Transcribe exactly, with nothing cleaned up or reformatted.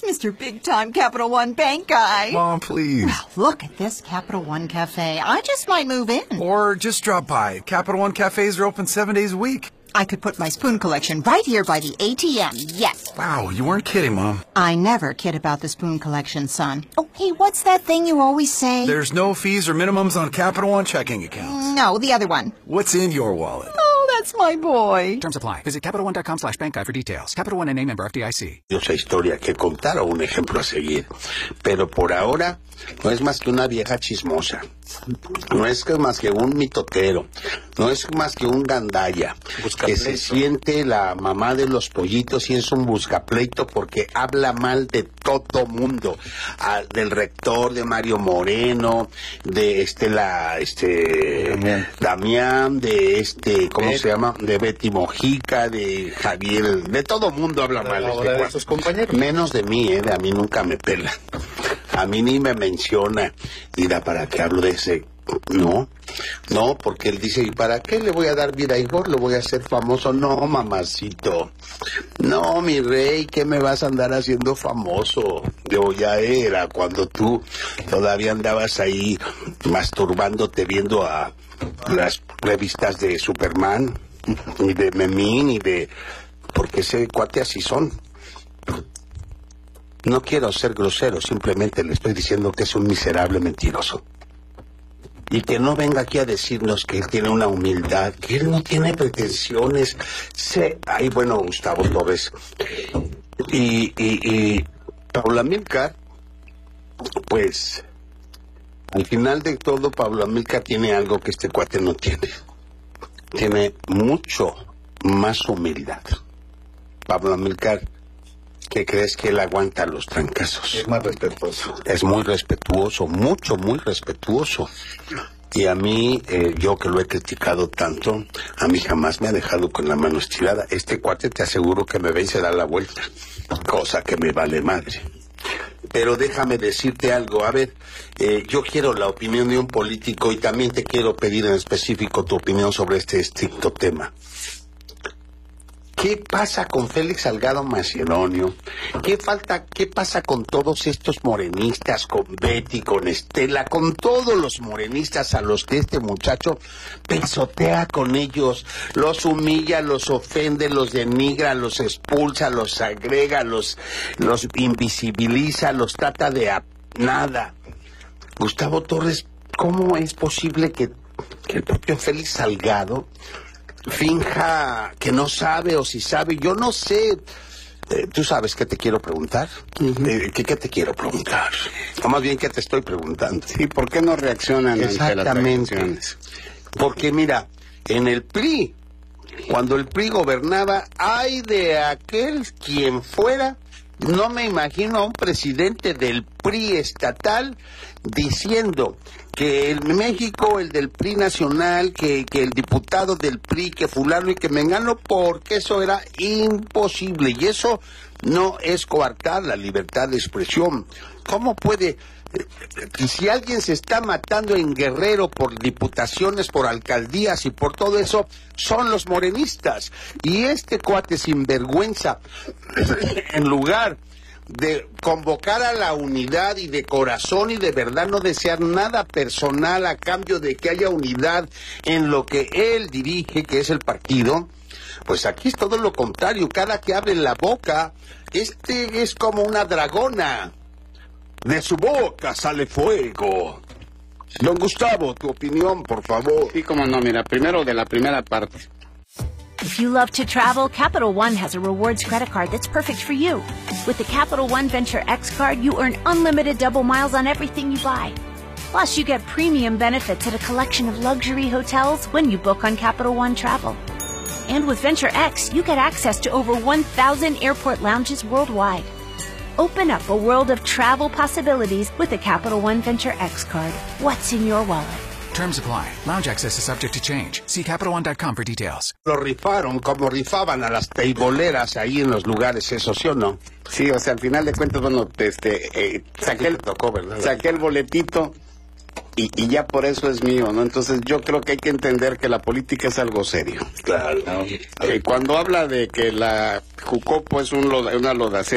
Mister Big-Time Capital One Bank guy. Mom, please. Well, look at this Capital One Cafe. I just might move in. Or just drop by. Capital One cafes are open seven days a week. I could put my spoon collection right here by the A T M, yes. Wow, you weren't kidding, Mom. I never kid about the spoon collection, son. Oh, hey, what's that thing you always say? There's no fees or minimums on Capital One checking accounts. No, the other one. What's in your wallet? Oh, that's my boy. Terms apply. Visit CapitalOne.com slash bank guide for details. Capital One N A member F D I C. Esa historia que contar o un ejemplo a seguir. Pero por ahora no es más que una vieja chismosa. No es que más que un mitotero. No es más que un gandalla. Que se siente la mamá de los pollitos y es un buscapleito porque habla mal de todo mundo. Ah, del rector, de Mario Moreno, de este, la, este, Damián, Damián de este, ¿cómo Bet. se llama? De Betty Mojica, de Javier, de todo mundo habla mal. De, este, de sus compañeros. Menos de mí, eh, de a mí nunca me pela. A mí ni me menciona. Mira, ¿para qué hablo de ese? No, no, porque él dice, ¿y para qué le voy a dar vida a Igor? ¿Lo voy a hacer famoso? No, mamacito. No, mi rey, ¿qué me vas a andar haciendo famoso? Yo ya era cuando tú todavía andabas ahí masturbándote viendo a las revistas de Superman, y de Memín, y de... Porque ese cuate así son. No quiero ser grosero, simplemente le estoy diciendo que es un miserable mentiroso. Y que no venga aquí a decirnos que él tiene una humildad, que él no tiene pretensiones. Se... Ay, bueno, Gustavo Torres. Y, y, y Paula Amílcar, pues, al final de todo, Paula Amílcar tiene algo que este cuate no tiene. Tiene mucho más humildad. Paula Amílcar, ¿qué crees que él aguanta los trancazos? Es más respetuoso. Es muy respetuoso, mucho, muy respetuoso. Y a mí, eh, yo que lo he criticado tanto, a mí jamás me ha dejado con la mano estirada. Este cuate te aseguro que me ve y se da la vuelta, cosa que me vale madre. Pero déjame decirte algo, a ver, eh, yo quiero la opinión de un político y también te quiero pedir en específico tu opinión sobre este estricto tema. ¿Qué pasa con Félix Salgado Macedonio? ¿Qué falta, qué pasa con todos estos morenistas, con Betty, con Estela, con todos los morenistas a los que este muchacho pesotea con ellos, los humilla, los ofende, los denigra, los expulsa, los agrega, los, los invisibiliza, los trata de a nada? Gustavo Torres, ¿cómo es posible que, que el propio Félix Salgado finja que no sabe o si sabe? Yo no sé. Eh, ¿Tú sabes qué te quiero preguntar? Uh-huh. eh, ¿qué, ¿Qué te quiero preguntar? O más bien, ¿qué te estoy preguntando? Sí, ¿por qué no reaccionan ante las Exactamente. reacciones? Porque mira, en el P R I, cuando el P R I gobernaba, ay de aquel quien fuera, no me imagino a un presidente del P R I estatal diciendo que en México, el del P R I nacional, que, que el diputado del P R I, que fulano y que mengano, porque eso era imposible. Y eso no es coartar la libertad de expresión. ¿Cómo puede...? Y si alguien se está matando en Guerrero por diputaciones, por alcaldías y por todo eso, son los morenistas. Y este cuate sinvergüenza, en lugar de convocar a la unidad y de corazón y de verdad no desear nada personal a cambio de que haya unidad en lo que él dirige, que es el partido, pues aquí es todo lo contrario. Cada que abre la boca, este es como una dragona. De su boca sale fuego. Don Gustavo, tu opinión, por favor. Sí, como no, mira, primero de la primera parte. If you love to travel, Capital One has a rewards credit card that's perfect for you. With the Capital One Venture X card, you earn unlimited double miles on everything you buy. Plus, you get premium benefits at a collection of luxury hotels when you book on Capital One Travel. And with Venture X, you get access to over one thousand airport lounges worldwide. Open up a world of travel possibilities with the Capital One Venture X card. What's in your wallet? Terms apply. Lounge access is subject to change. See Capital One dot com for details. Lo rifaron como rifaban a las teiboleras ahí en los lugares, ¿eso sí o no? Sí, o sea, al final de cuentas, bueno, este, eh, saqué, el, tocó, ¿verdad? saqué el boletito y, y ya por eso es mío, ¿no? Entonces yo creo que hay que entender que la política es algo serio. Claro. ¿No? Eh, cuando habla de que la Jucopo es un loda, una lodacera,